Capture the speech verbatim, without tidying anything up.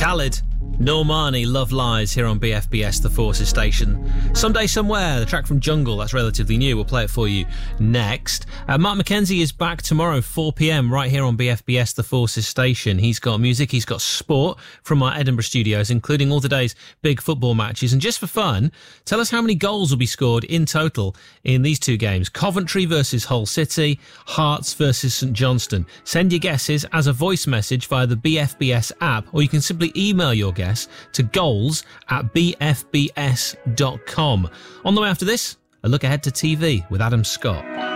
Khalid, Normani, Love Lies here on B F B S, the Forces station. Someday Somewhere, the track from Jungle, that's relatively new. We'll play it for you next. Uh, Mark McKenzie is back tomorrow, four p.m, right here on B F B S, the Forces station. He's got music, he's got sport from our Edinburgh studios, including all today's big football matches. And just for fun, tell us how many goals will be scored in total in these two games. Coventry versus Hull City, Hearts versus St Johnstone. Send your guesses as a voice message via the B F B S app, or you can simply email your guess to goals at b f b s dot com. On the way after this, a look ahead to T V with Adam Scott.